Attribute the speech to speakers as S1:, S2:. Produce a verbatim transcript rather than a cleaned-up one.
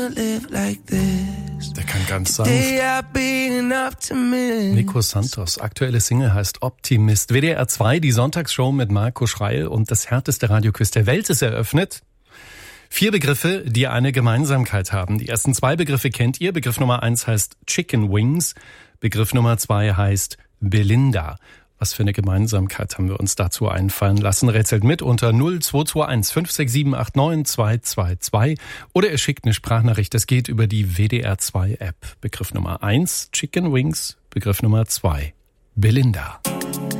S1: Der kann ganz sanft. Nico Santos, aktuelle Single heißt Optimist. W D R zwei, die Sonntagsshow mit Marco Schreil und das härteste Radioquiz der Welt ist eröffnet. Vier Begriffe, die eine Gemeinsamkeit haben. Die ersten zwei Begriffe kennt ihr. Begriff Nummer eins heißt Chicken Wings. Begriff Nummer zwei heißt Belinda. Was für eine Gemeinsamkeit haben wir uns dazu einfallen lassen? Rätselt mit unter null zwei zwei eins fünf sechs sieben acht neun zwei zwei zwei oder ihr schickt eine Sprachnachricht. Das geht über die W D R zwei App. Begriff Nummer eins Chicken Wings. Begriff Nummer zwei Belinda.